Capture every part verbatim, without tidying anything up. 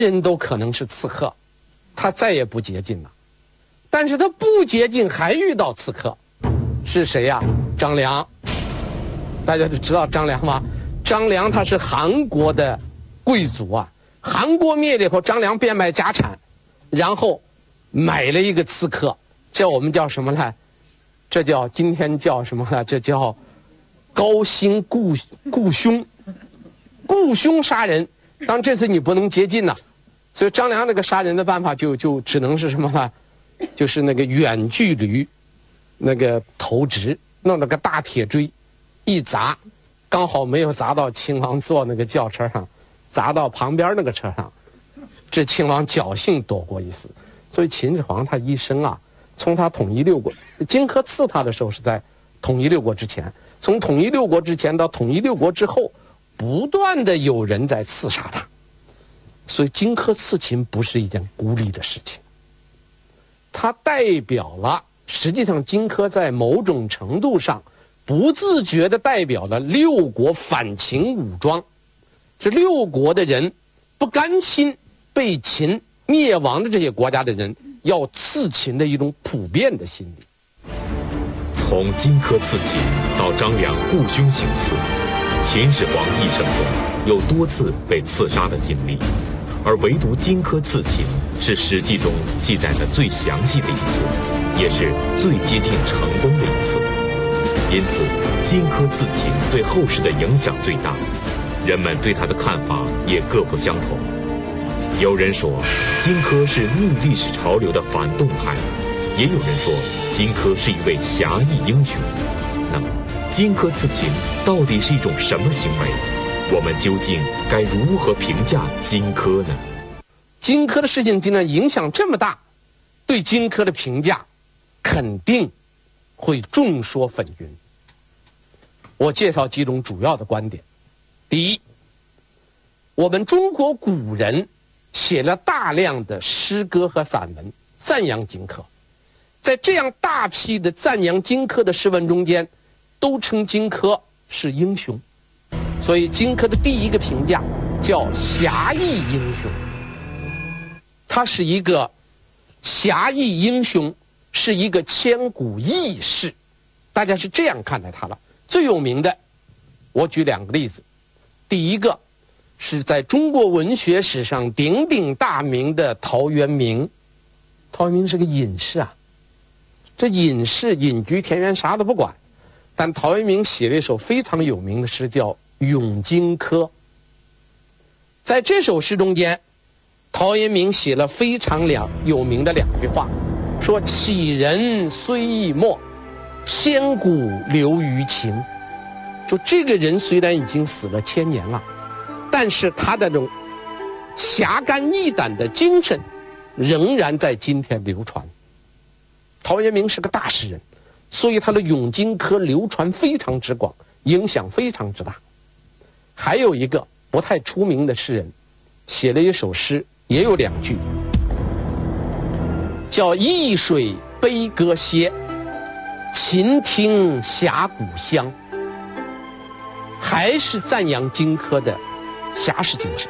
人都可能是刺客，他再也不接近了。但是他不接近，还遇到刺客，是谁呀？张良。大家都知道张良吗？张良他是韩国的贵族啊。韩国灭了以后，张良变卖家产，然后买了一个刺客，叫我们叫什么呢？这叫今天叫什么呢？这叫高薪雇雇凶，雇凶杀人。当然这次你不能接近呐、啊，所以张良那个杀人的办法就就只能是什么呢？就是那个远距离，那个投掷，弄了个大铁锥，一砸，刚好没有砸到亲王坐那个轿车上，砸到旁边那个车上，这亲王侥幸躲过一死。所以秦始皇他一生啊，从他统一六国，荆轲刺他的时候是在统一六国之前，从统一六国之前到统一六国之后，不断的有人在刺杀他。所以荆轲刺秦不是一件孤立的事情，它代表了，实际上荆轲在某种程度上不自觉地代表了六国反秦武装，这六国的人不甘心被秦灭亡的这些国家的人要刺秦的一种普遍的心理。 从荆轲刺秦到张良雇凶行刺，秦始皇一生中有多次被刺杀的经历，而唯独荆轲刺秦是《史记》中记载的最详细的一次，也是最接近成功的一次。因此，荆轲刺秦对后世的影响最大，人们对他的看法也各不相同。有人说荆轲是逆历史潮流的反动派，也有人说荆轲是一位侠义英雄。那么，荆轲刺秦到底是一种什么行为？我们究竟该如何评价荆轲呢？ 荆轲的事情竟然影响这么大，对荆轲的评价肯定会众说纷纭。我介绍几种主要的观点。第一，我们中国古人写了大量的诗歌和散文赞扬荆轲，在这样大批的赞扬荆轲的诗文中间，都称荆轲是英雄。所以荆轲的第一个评价叫侠义英雄，他是一个侠义英雄，是一个千古义士，大家是这样看待他了。最有名的，我举两个例子。第一个是在中国文学史上鼎鼎大名的陶渊明。陶渊明是个隐士啊，这隐士隐居田园啥都不管，但陶渊明写了一首非常有名的诗叫《咏荆轲》。在这首诗中间，陶渊明写了非常两有名的两句话，说杞人虽易没，千古留于秦。就这个人虽然已经死了千年了，但是他的这种侠肝义胆的精神仍然在今天流传。陶渊明是个大诗人，所以他的《咏荆轲》流传非常之广，影响非常之大。还有一个不太出名的诗人，写了一首诗，也有两句，叫易水悲歌歇，秦听峡谷香。还是赞扬荆轲的侠士精神。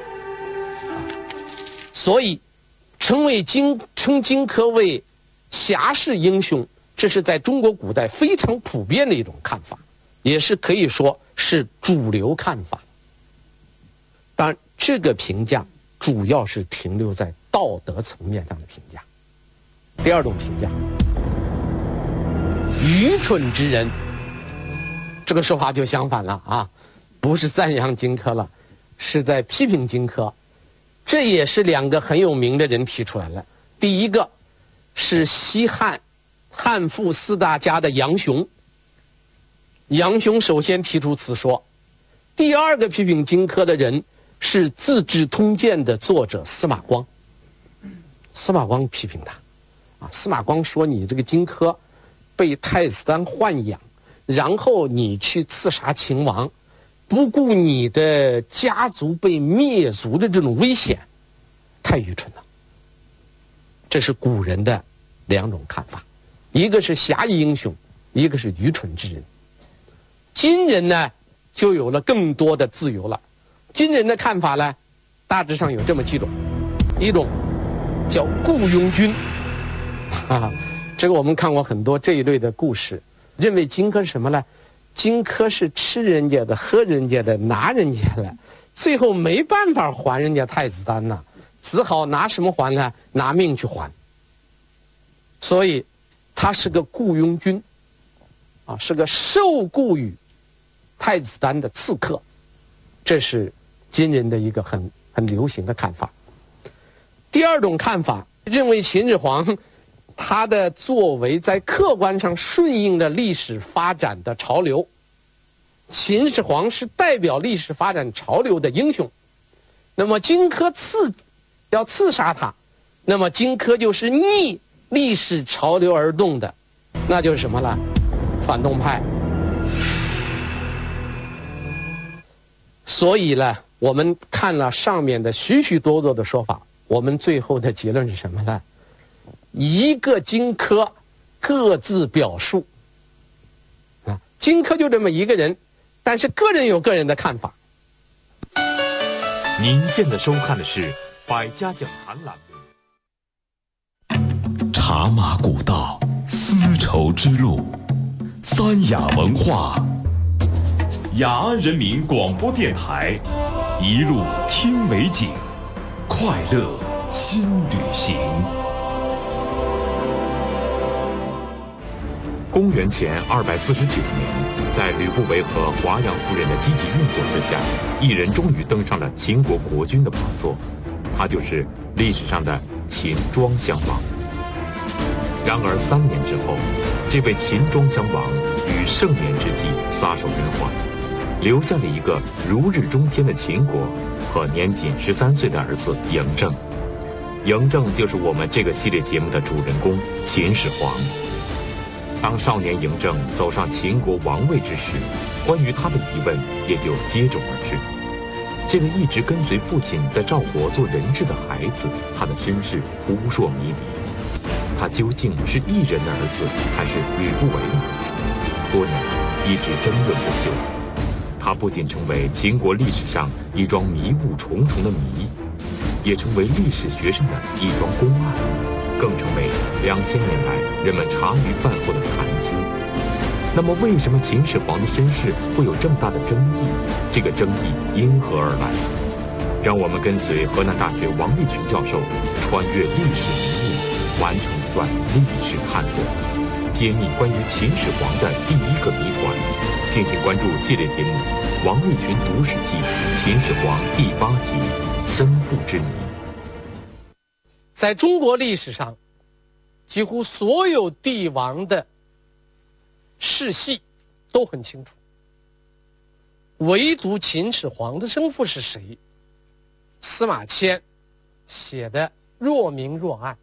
所以称为荆称荆轲为侠士英雄，这是在中国古代非常普遍的一种看法，也是可以说是主流看法。当然这个评价主要是停留在道德层面上的评价。第二种评价，愚蠢之人，这个说法就相反了啊，不是赞扬荆轲了，是在批评荆轲。这也是两个很有名的人提出来了。第一个是西汉汉赋四大家的杨雄，杨雄首先提出此说。第二个批评荆轲的人是《资治通鉴》的作者司马光。司马光批评他啊，司马光说你这个荆轲被太子丹豢养，然后你去刺杀秦王，不顾你的家族被灭族的这种危险，太愚蠢了。这是古人的两种看法，一个是侠义英雄，一个是愚蠢之人。今人呢，就有了更多的自由了。今人的看法呢，大致上有这么几种。 一种叫雇佣军，啊，这个我们看过很多这一类的故事，认为荆轲是什么呢？荆轲是吃人家的、喝人家的、拿人家的，最后没办法还人家太子丹呐，只好拿什么还呢？拿命去还。所以，他是个雇佣军，啊，是个受雇于太子丹的刺客，这是今人的一个很很流行的看法。第二种看法认为秦始皇他的作为在客观上顺应了历史发展的潮流，秦始皇是代表历史发展潮流的英雄。那么荆轲刺要刺杀他，那么荆轲就是逆历史潮流而动的，那就是什么呢？反动派。所以呢，我们看了上面的许许多多的说法，我们最后的结论是什么呢？一个荆轲各自表述啊，荆轲就这么一个人，但是个人有个人的看法。 您现在收看的是《百家讲坛》栏目。 茶马古道，丝绸之路，三雅文化，雅安人民广播电台，一路听美景，快乐新旅行。 公元前二百四十九年，在吕不韦和华阳夫人的积极运作之下，一人终于登上了秦国国君的宝座，他就是历史上的秦庄襄王。然而三年之后，这位秦庄襄王于盛年之际撒手人寰，留下了一个如日中天的秦国和年仅十三岁的儿子嬴政。嬴政就是我们这个系列节目的主人公秦始皇。当少年嬴政走上秦国王位之时，关于他的疑问也就接踵而至。这个一直跟随父亲在赵国做人质的孩子，他的身世扑朔迷离。他究竟是异人的儿子，还是吕不韦的儿子？多年来一直争论不休。他不仅成为秦国历史上一桩迷雾重重的谜，也成为历史学上的一桩公案，更成为两千年来人们茶余饭后的谈资。那么，为什么秦始皇的身世会有这么大的争议？这个争议因何而来？让我们跟随河南大学王立群教授穿越历史迷雾，完成一段历史探索，揭秘关于秦始皇的第一个谜团。敬请关注系列节目《王立群读史记·秦始皇》第八集《生父之谜》。 在中国历史上，几乎所有帝王的世系都很清楚，唯独秦始皇的生父是谁，司马迁写的若明若暗。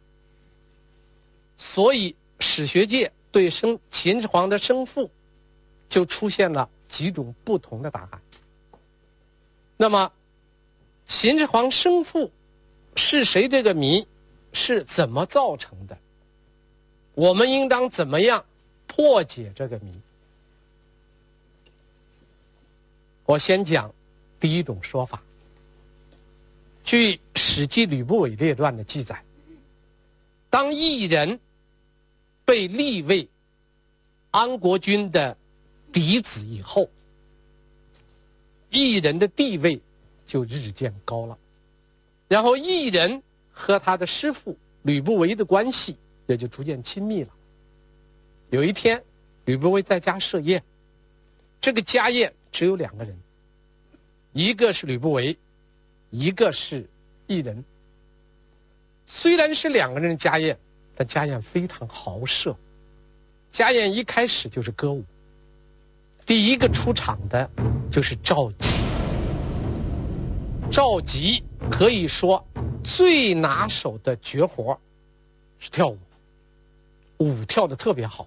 所以史学界对生秦始皇的生父就出现了几种不同的答案。那么秦始皇生父是谁这个谜是怎么造成的？我们应当怎么样破解这个谜？我先讲第一种说法。据《史记·吕不韦列传》的记载，当异人被立为安国君的嫡子以后，异人的地位就日渐高了，然后异人和他的师父吕不韦的关系也就逐渐亲密了。有一天，吕不韦在家设宴，这个家宴只有两个人，一个是吕不韦，一个是异人。虽然是两个人的家宴，但家宴非常豪奢。家宴一开始就是歌舞，第一个出场的就是赵佶。赵佶可以说最拿手的绝活是跳舞，舞跳得特别好。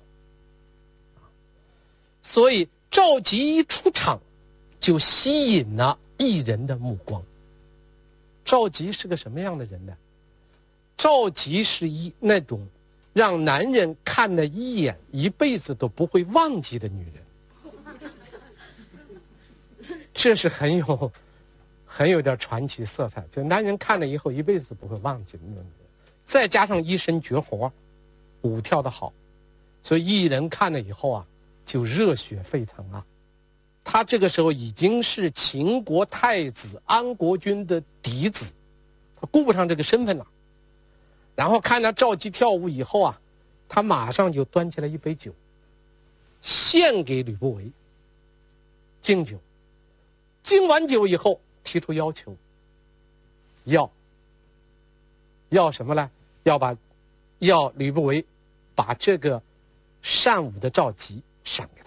所以赵佶一出场就吸引了异人的目光。赵佶是个什么样的人呢？赵佶是一那种让男人看了一眼一辈子都不会忘记的女人，这是很有很有点传奇色彩，就男人看了以后一辈子不会忘记的那种。再加上一身绝活，舞跳得好，所以艺人看了以后啊，就热血沸腾啊。他这个时候已经是秦国太子安国君的嫡子，他顾不上这个身份了。然后看到赵姬跳舞以后啊，他马上就端起来一杯酒，献给吕不韦，敬酒。敬完酒以后，提出要求，要要什么呢？要把要吕不韦把这个善舞的赵姬赏给他。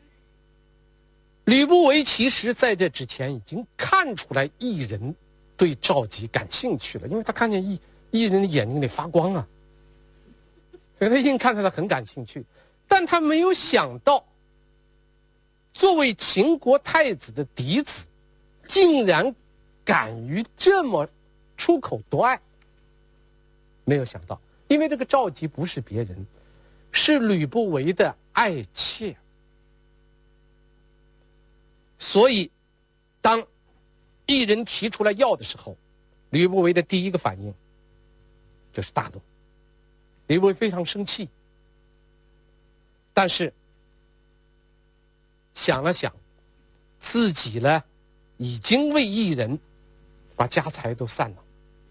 吕不韦其实在这之前已经看出来艺人对赵姬感兴趣了，因为他看见艺艺人的眼睛里发光啊，所以他一定看出来很感兴趣。但他没有想到，作为秦国太子的嫡子，竟然敢于这么出口夺爱。没有想到，因为这个赵姬不是别人，是吕不韦的爱妾。所以当艺人提出来要的时候，吕不韦的第一个反应就是大怒。吕不韦非常生气，但是想了想，自己呢已经为艺人把家财都散了，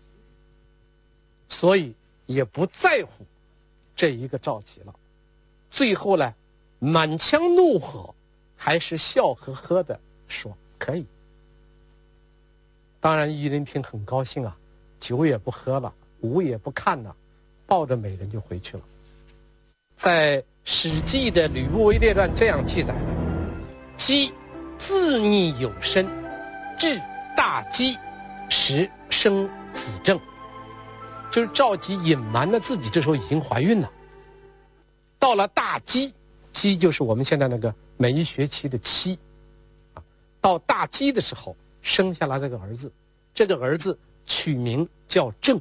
所以也不在乎这一个赵姬了。最后呢，满腔怒火还是笑呵呵的说可以。当然艺人听很高兴啊，酒也不喝了，舞也不看了，抱着美人就回去了。在《史记》的《吕不韦列传》这样记载的：姬自逆有身，至大姬时生子正。就是赵姬隐瞒了自己这时候已经怀孕了，到了大姬，姬就是我们现在那个每一学期的期，到大姬的时候生下来这个儿子，这个儿子取名叫郑，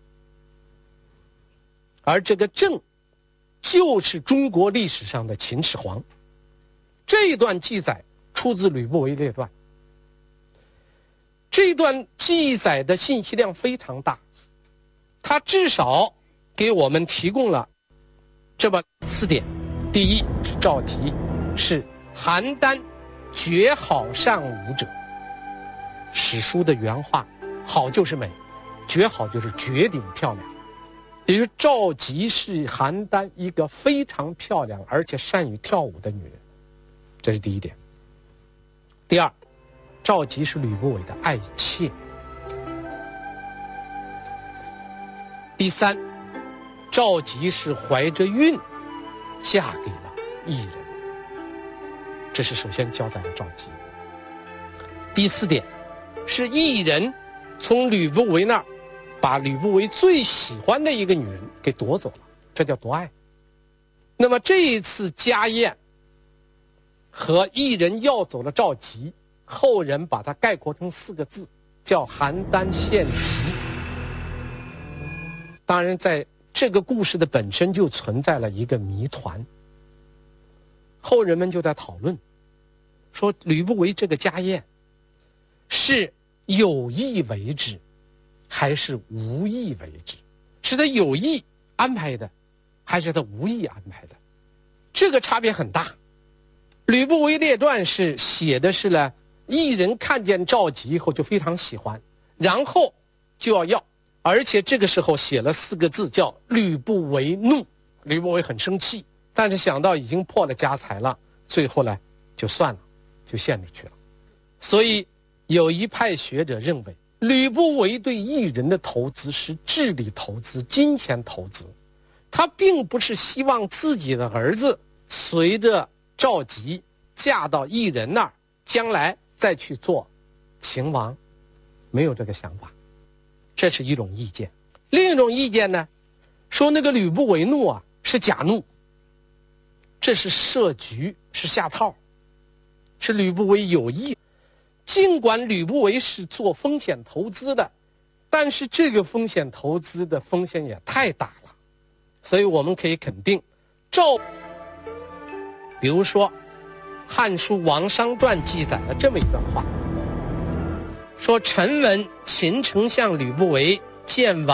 而这个郑就是中国历史上的秦始皇。这一段记载出自《吕不韦列传》，这一段记载的信息量非常大，它至少给我们提供了这么四点：第一，是赵姬是邯郸绝好善舞者。史书的原话，好就是美，绝好就是绝顶漂亮。也就是赵姬是邯郸一个非常漂亮而且善于跳舞的女人，这是第一点。第二，赵姬是吕不韦的爱妾。第三，赵姬是怀着孕嫁给了艺人，这是首先交代了赵姬。第四点，是艺人从吕不韦那儿把吕不韦最喜欢的一个女人给夺走了，这叫夺爱。那么这一次家宴和艺人要走了赵姬，后人把它概括成四个字，叫邯郸献姬。当然在这个故事的本身就存在了一个谜团，后人们就在讨论说，吕不韦这个家宴是有意为之还是无意为之，是他有意安排的还是他无意安排的，这个差别很大。吕不韦列传是写的是呢，艺人看见赵姬以后就非常喜欢，然后就要要，而且这个时候写了四个字叫吕不韦怒。吕不韦很生气，但是想到已经破了家财了，最后呢就算了，就献出去了。所以有一派学者认为，吕不韦对艺人的投资是智力投资、金钱投资，他并不是希望自己的儿子随着赵姬嫁到艺人那儿，将来再去做秦王，没有这个想法。这是一种意见。另一种意见呢，说那个吕不韦怒啊是假怒，这是设局，是下套，是吕不韦有意。尽管吕不韦是做风险投资的，但是这个风险投资的风险也太大了。所以我们可以肯定，赵比如说《汉书·王商传》记载了这么一段话： 说臣闻秦丞相吕不韦见王